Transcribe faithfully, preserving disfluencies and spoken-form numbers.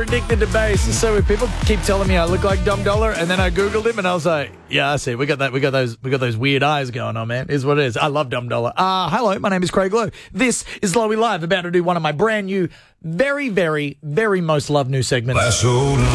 are addicted to bass. So if people keep telling me I look like Dom Dollar, and then I Googled him and I was like, yeah, I see. We got that. We got those. We got those weird eyes going on, man. Is what it is. I love Dom Dollar. Uh, hello, my name is Craig Lowe. This is Lowy Live, about to do one of my brand new, very, very, very most loved new segments.